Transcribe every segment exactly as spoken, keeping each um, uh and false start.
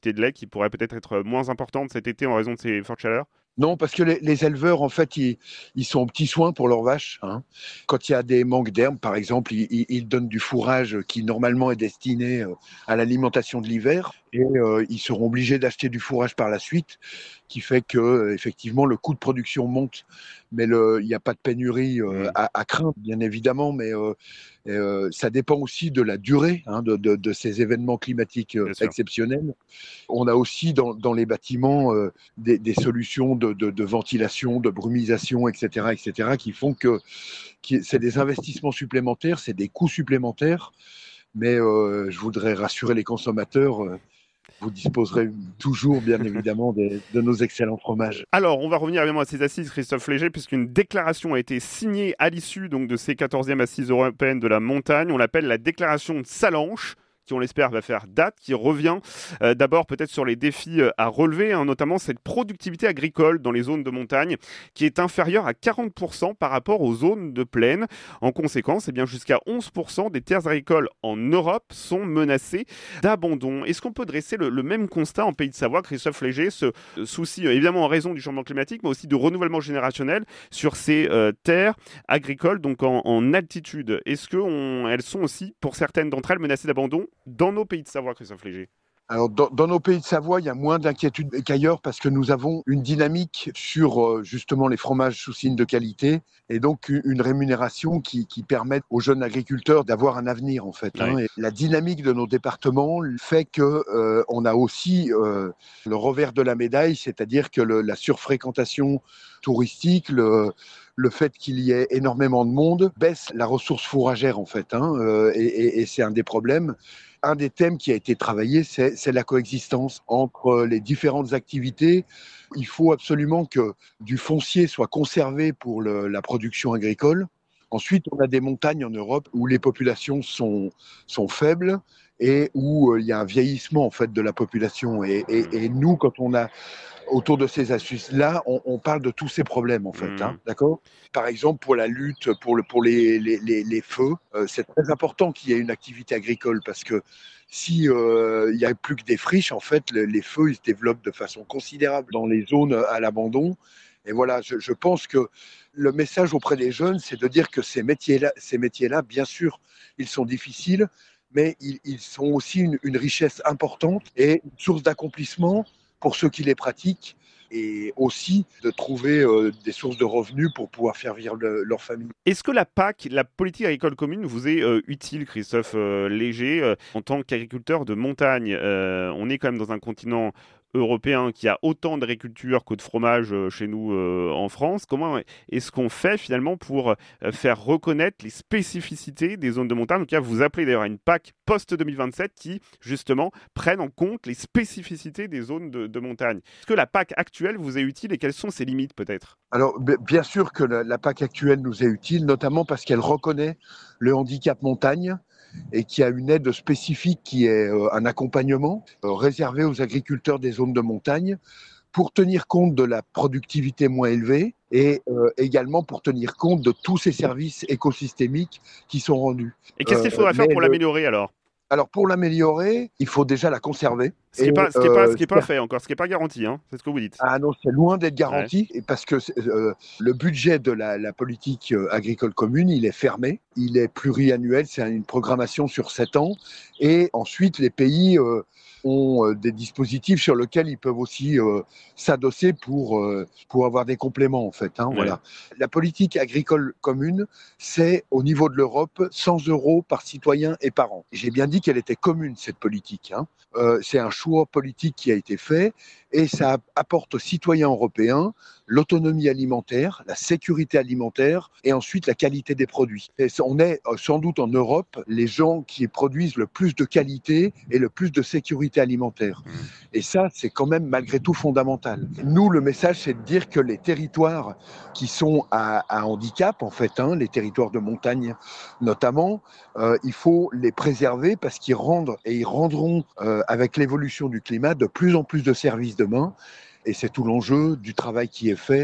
quantité de lait qui pourrait peut-être être moins importante cet été en raison de ces fortes chaleurs? Non, parce que les, les éleveurs, en fait, ils, ils sont aux petits soins pour leurs vaches, hein. Quand il y a des manques d'herbe, par exemple, ils, ils- ils donnent du fourrage qui normalement est destiné euh, à l'alimentation de l'hiver, et euh, ils seront obligés d'acheter du fourrage par la suite, qui fait que euh, effectivement le coût de production monte. Mais le- il n'y a pas de pénurie euh, Mmh, à, à craindre, bien évidemment, mais euh, euh, ça dépend aussi de la durée, hein, de, de- de ces événements climatiques euh, bien sûr. exceptionnels. On a aussi dans, dans les bâtiments euh, des, des solutions de, de- de ventilation, de brumisation, et cetera, et cetera, qui font que qui- c'est des investissements supplémentaires, c'est des coûts supplémentaires. Mais euh, je voudrais rassurer les consommateurs, euh, vous disposerez toujours, bien évidemment, des- de nos excellents fromages. Alors, on va revenir évidemment à ces assises, Christophe Léger, puisqu'une déclaration a été signée à l'issue donc de ces quatorzièmes assises européennes de la montagne. On l'appelle la déclaration de Salanches, qui on l'espère va faire date, qui revient euh, d'abord peut-être sur les défis euh, à relever, hein, notamment cette productivité agricole dans les zones de montagne, qui est inférieure à quarante pour cent par rapport aux zones de plaine. En conséquence, eh bien, jusqu'à onze pour cent des terres agricoles en Europe sont menacées d'abandon. Est-ce qu'on peut dresser le, le même constat en Pays de Savoie, Christophe Léger, ce souci euh, évidemment en raison du changement climatique, mais aussi de renouvellement générationnel sur ces euh, terres agricoles, donc en, en altitude. Est-ce qu'elles sont aussi, pour certaines d'entre elles, menacées d'abandon dans nos Pays de Savoie, Christophe Léger? Alors, dans, dans nos pays de Savoie, il y a moins d'inquiétude qu'ailleurs parce que nous avons une dynamique sur euh, justement les fromages sous signe de qualité et donc u- une rémunération qui, qui permet aux jeunes agriculteurs d'avoir un avenir en fait, hein. Ouais. Et la dynamique de nos départements fait que euh, on a aussi euh, le revers de la médaille, c'est-à-dire que le- la surfréquentation touristique, le, le fait qu'il y ait énormément de monde baisse la ressource fourragère en fait, hein, euh, et, et- et c'est un des problèmes. Un des thèmes qui a été travaillé, c'est, c'est la coexistence entre les différentes activités. Il faut absolument que du foncier soit conservé pour le- la production agricole. Ensuite, on a des montagnes en Europe où les populations sont, sont faibles et où euh, il y a un vieillissement en fait de la population. Et, Mmh. et- et nous, quand on a autour de ces astuces-là, on, on parle de tous ces problèmes en fait, hein, Mmh. d'accord. Par exemple, pour la lutte, pour, le, pour les, les, les, les feux, euh, c'est très important qu'il y ait une activité agricole parce que si euh, il y a plus que des friches, en fait, le- les feux ils se développent de façon considérable dans les zones à l'abandon. Et voilà, je, je pense que le message auprès des jeunes, c'est de dire que ces métiers-là, ces métiers-là, bien sûr, ils sont difficiles, mais ils, ils sont aussi une, une richesse importante et une source d'accomplissement pour ceux qui les pratiquent et aussi de trouver euh, des sources de revenus pour pouvoir faire vivre le- leur famille. Est-ce que la P A C, la politique agricole commune, vous est euh, utile, Christophe euh, Léger, euh, en tant qu'agriculteur de montagne? Euh, on est quand même dans un continent européen qui a autant d'agriculture que de fromage euh, chez nous euh, en France. Comment est-ce qu'on fait finalement pour euh, faire reconnaître les spécificités des zones de montagne? Donc, là, vous appelez d'ailleurs à une P A C post-deux mille vingt-sept qui, justement, prenne en compte les spécificités des zones de, de montagne. Est-ce que la P A C actuelle vous est utile et quelles sont ses limites peut-être? Alors, b- bien sûr que la, la P A C actuelle nous est utile, notamment parce qu'elle reconnaît le handicap montagne et qui a une aide spécifique qui est euh, un accompagnement euh, réservé aux agriculteurs des zones de montagne pour tenir compte de la productivité moins élevée et euh, également pour tenir compte de tous ces services écosystémiques qui sont rendus. Et qu'est-ce Euh, qu'il faudrait faire mais pour le, l'améliorer alors? alors pour l'améliorer, il faut déjà la conserver. Ce qui Et est pas, ce qui est pas, ce euh, qui est pas fait encore, ce qui est pas garanti, hein. C'est ce que vous dites. ah non, c'est loin d'être Ouais. garanti et parce que euh, le budget de la, la politique euh, agricole commune, il est fermé, il est pluriannuel, c'est une programmation sur sept ans. Et ensuite, les pays euh, ont euh, des dispositifs sur lesquels ils peuvent aussi euh, s'adosser pour, euh, pour avoir des compléments, en fait, hein, Ouais. voilà. La politique agricole commune, c'est au niveau de l'Europe cent euros par citoyen et par an. J'ai bien dit qu'elle était commune, cette politique, hein. Euh, c'est un choix politique qui a été fait et ça apporte aux citoyens européens l'autonomie alimentaire, la sécurité alimentaire et ensuite la qualité des produits. Et on est euh, sans doute en Europe les gens qui produisent le plus de qualité et le plus de sécurité alimentaire. Mmh. Et ça, c'est quand même malgré tout fondamental. Nous, le message, c'est de dire que les territoires qui sont à, à handicap, en fait, hein, les territoires de montagne notamment, euh, il faut les préserver parce qu'ils rendent et ils rendront, euh, avec l'évolution du climat, de plus en plus de services demain. Et c'est tout l'enjeu du travail qui est fait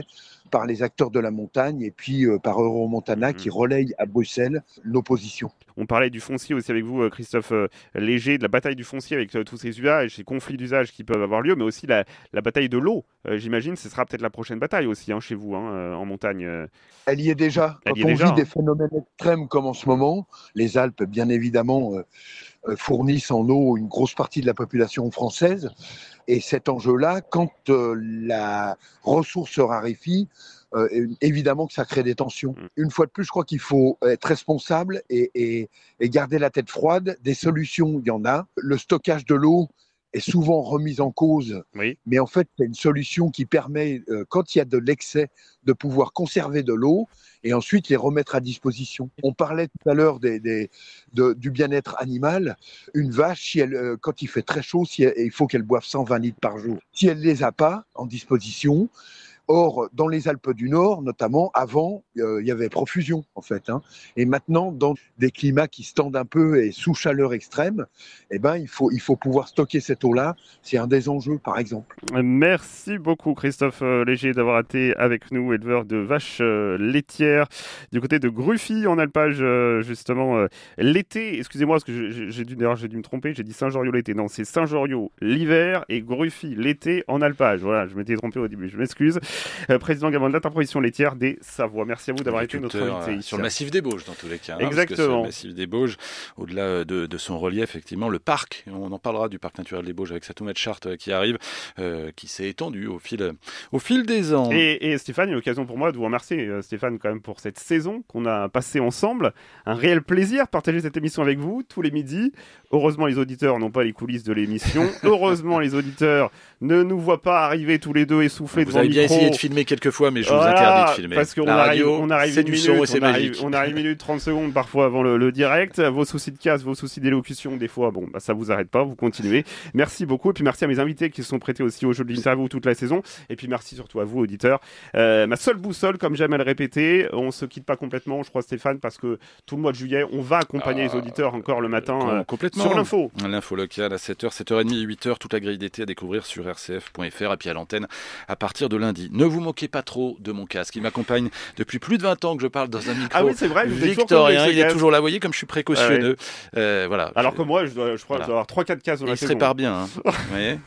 par les acteurs de la montagne et puis euh, par Euromontana mmh. qui relaye à Bruxelles nos positions. On parlait du foncier aussi avec vous, Christophe Léger, de la bataille du foncier avec euh, tous ces usages, ces conflits d'usage qui peuvent avoir lieu, mais aussi la, la bataille de l'eau. Euh, j'imagine que ce sera peut-être la prochaine bataille aussi hein, chez vous, hein, euh, en montagne. Elle y est déjà. Elle Quand y est on déjà, vit hein. des phénomènes extrêmes comme en ce moment, les Alpes, bien évidemment, euh, euh, fournissent en eau une grosse partie de la population française. Et cet enjeu-là, quand euh, la ressource se raréfie, euh, évidemment que ça crée des tensions. Mmh. Une fois de plus, je crois qu'il faut être responsable et, et, et garder la tête froide. Des solutions, il y en a. Le stockage de l'eau est souvent remise en cause, oui. mais en fait, c'est une solution qui permet, euh, quand il y a de l'excès, de pouvoir conserver de l'eau et ensuite les remettre à disposition. On parlait tout à l'heure des, des, de, du bien-être animal. Une vache, si elle, euh, quand il fait très chaud, si elle, il faut qu'elle boive cent vingt litres par jour. Si elle ne les a pas en disposition, or, dans les Alpes du Nord, notamment, avant, euh, il y avait profusion, en fait. Hein. Et maintenant, dans des climats qui se tendent un peu et sous chaleur extrême, eh ben, il faut, il faut pouvoir stocker cette eau-là. C'est un des enjeux, par exemple. Merci beaucoup, Christophe Léger, d'avoir été avec nous, éleveur de vaches euh, laitières du côté de Gruffy, en alpage, euh, justement, euh, l'été. Excusez-moi, parce que j'ai, j'ai, dû, j'ai dû me tromper, j'ai dit Saint-Joriot l'été. Non, c'est Saint-Joriot l'hiver et Gruffy l'été en alpage. Voilà, je m'étais trompé au début, je m'excuse. Euh, président également de la proposition laitière des Savoies. Merci à vous d'avoir été notre invité. Euh, sur le massif des Bauges, dans tous les cas. Hein, Exactement. Parce que sur le massif des Bauges, au-delà de, de son relief, effectivement, le parc, on en parlera du parc naturel des Bauges avec sa Toumet-Charte qui arrive, euh, qui s'est étendu au fil, au fil des ans. Et, et Stéphane, il y a l'occasion pour moi de vous remercier, euh, Stéphane, quand même, pour cette saison qu'on a passée ensemble. Un réel plaisir de partager cette émission avec vous tous les midis. Heureusement, les auditeurs n'ont pas les coulisses de l'émission. Heureusement, les auditeurs ne nous voient pas arriver tous les deux essoufflés devant le micro. Vous avez bien essayé de filmer quelques fois, mais je voilà, vous interdis de filmer. Parce qu'on arrive, on arrive c'est une du minute, son et c'est on magique. Arrive, on arrive une minute trente secondes parfois avant le, le direct. Vos soucis de casse, vos soucis d'élocution, des fois, bon, bah, ça vous arrête pas, vous continuez. Merci beaucoup. Et puis merci à mes invités qui se sont prêtés aussi au jeu de l'interview toute la saison. Et puis merci surtout à vous, auditeurs. Euh, ma seule boussole, comme j'aime à le répéter, on se quitte pas complètement, je crois, Stéphane, parce que tout le mois de juillet, on va accompagner ah, les auditeurs encore le matin euh, complètement. Sur l'info. L'info locale à sept heures, sept heures trente, huit heures, toute la grille d'été à découvrir sur r c f point f r et puis à l'antenne à partir de lundi. Ne vous moquez pas trop de mon casque. Il m'accompagne depuis plus de vingt ans que je parle dans un micro ah oui, c'est vrai, victorien. Il est toujours là. Vous voyez comme je suis précautionneux. Ah ouais. euh, voilà. Alors que moi, je, dois, je crois voilà. que je dois avoir trois quatre casques dans la il saison. Il se répare bien. Hein. Vous voyez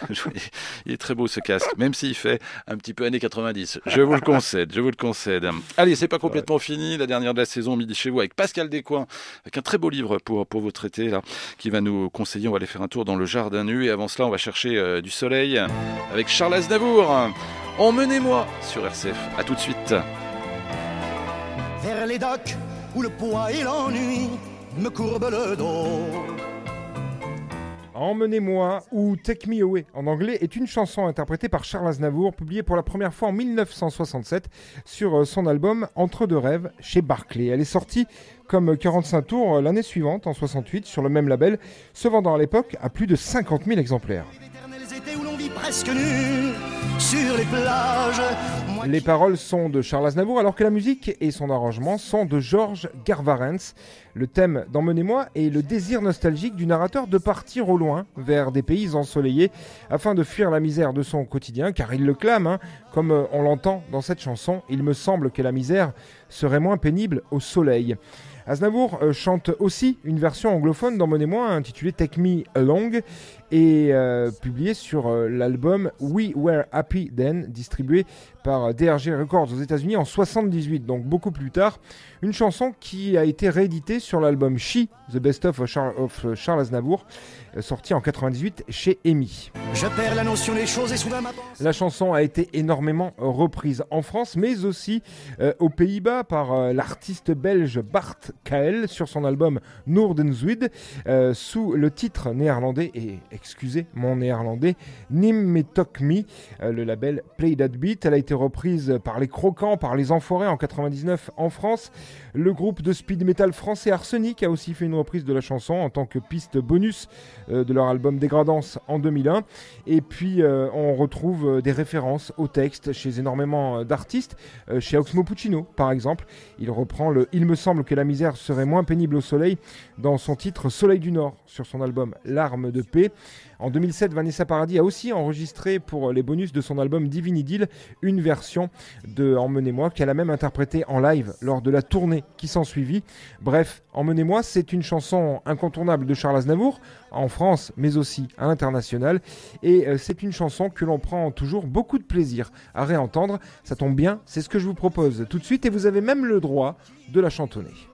il est très beau ce casque, même s'il fait un petit peu années quatre-vingt-dix. Je vous le concède. Je vous le concède. Allez, c'est pas complètement ouais. fini. La dernière de la saison, Midi chez vous, avec Pascal Descoings, avec un très beau livre pour, pour vous traiter, là, qui va nous conseiller. On va aller faire un tour dans le jardin nu. Et avant cela, on va chercher euh, du soleil avec Charles Aznavour. Emmenez-moi sur R C F. À tout de suite. Vers les docks où le poids et l'ennui me courbent le dos. Emmenez-moi ou Take Me Away en anglais est une chanson interprétée par Charles Aznavour, publiée pour la première fois en dix-neuf cent soixante-sept sur son album Entre deux rêves chez Barclay. Elle est sortie comme quarante-cinq tours l'année suivante, en soixante-huit, sur le même label, se vendant à l'époque à plus de cinquante mille exemplaires. Où l'on vit presque nu sur les plages. Moi... Les paroles sont de Charles Aznavour alors que la musique et son arrangement sont de Georges Garvarentz. Le thème d'Emmenez-moi est le désir nostalgique du narrateur de partir au loin vers des pays ensoleillés afin de fuir la misère de son quotidien, car il le clame, hein, comme on l'entend dans cette chanson. Il me semble que la misère serait moins pénible au soleil. Aznavour euh, chante aussi une version anglophone d'Emmenez-moi intitulée Take Me Along et euh, publiée sur euh, l'album We Were Happy Then, distribué par D R G Records aux États-Unis en soixante-dix-huit, donc beaucoup plus tard. Une chanson qui a été rééditée sur l'album She, The Best of, Char- of Charles Aznavour, euh, sorti en quatre-vingt-dix-huit chez E M I. Je perds la notion des choses et soudain ma pensée. La chanson a été énormément reprise en France, mais aussi euh, aux Pays-Bas par euh, l'artiste belge Bart Kael sur son album Noordenzuid, euh, sous le titre néerlandais, et excusez mon néerlandais, Nim Me Tok Me, euh, le label Play That Beat. Elle a été reprise par les Croquants, par les Enfoirés en quatre-vingt-dix-neuf en France. Le groupe de speed metal français Arsenic a aussi fait une reprise de la chanson en tant que piste bonus euh, de leur album Dégradance en deux mille un. Et puis euh, on retrouve euh, des références au texte chez énormément d'artistes, euh, chez Oxmo Puccino par exemple. Il reprend le « Il me semble que la misère misère serait moins pénible au soleil dans son titre Soleil du Nord sur son album L'arme de paix. En deux mille sept, Vanessa Paradis a aussi enregistré pour les bonus de son album Divine Idylle une version de Emmenez-moi qu'elle a même interprétée en live lors de la tournée qui s'ensuivit. Bref, Emmenez-moi, c'est une chanson incontournable de Charles Aznavour en France mais aussi à l'international et euh, c'est une chanson que l'on prend toujours beaucoup de plaisir à réentendre. Ça tombe bien, c'est ce que je vous propose tout de suite et vous avez même le droit de la chantonner.